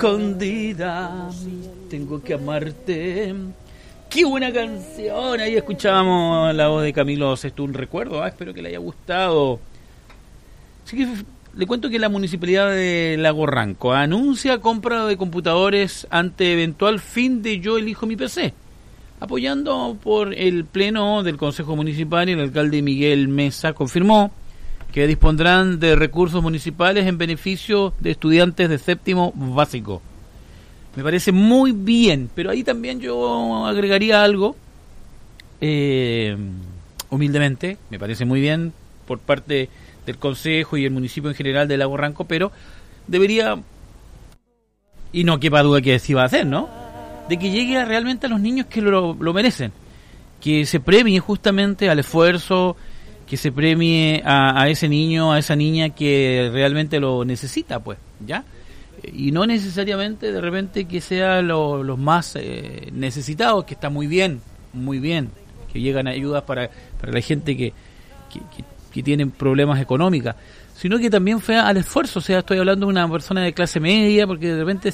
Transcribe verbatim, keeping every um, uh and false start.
escondida, tengo que amarte. ¡Qué buena canción! Ahí escuchábamos la voz de Camilo Sesto, un recuerdo. Ah, espero que le haya gustado. Así que le cuento que la Municipalidad de Lago Ranco anuncia compra de computadores ante eventual fin de Yo Elijo Mi P C, apoyando por el Pleno del Consejo Municipal. Y el alcalde Miguel Mesa confirmó que dispondrán de recursos municipales en beneficio de estudiantes de séptimo básico. Me parece muy bien, pero ahí también yo agregaría algo, eh, humildemente, me parece muy bien por parte del Consejo y el municipio en general de Lago Ranco, pero debería, y no quepa duda que así va a hacer, ¿no?, de que llegue a realmente a los niños que lo, lo merecen, que se premie justamente al esfuerzo, que se premie a, a ese niño, a esa niña que realmente lo necesita, pues, ¿ya? Y no necesariamente de repente que sean lo, los más eh, necesitados, que está muy bien, muy bien, que llegan ayudas para, para la gente que, que, que, que tiene problemas económicos, sino que también fue al esfuerzo. O sea, estoy hablando de una persona de clase media, porque de repente